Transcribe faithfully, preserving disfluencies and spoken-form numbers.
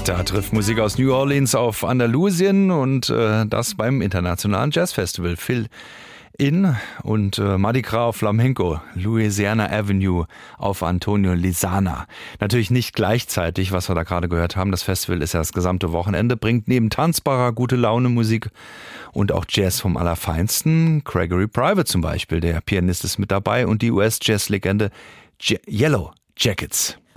Da trifft Musik aus New Orleans auf Andalusien und äh, das beim Internationalen Jazzfestival. Phil In und äh, Mardi Gras auf Flamenco, Louisiana Avenue auf Antonio Lizana. Natürlich nicht gleichzeitig, was wir da gerade gehört haben. Das Festival ist ja das gesamte Wochenende, bringt neben tanzbarer, gute Laune Musik und auch Jazz vom Allerfeinsten. Gregory Private zum Beispiel, der Pianist, ist mit dabei und die U S-Jazz-Legende J- Yellow Jackets.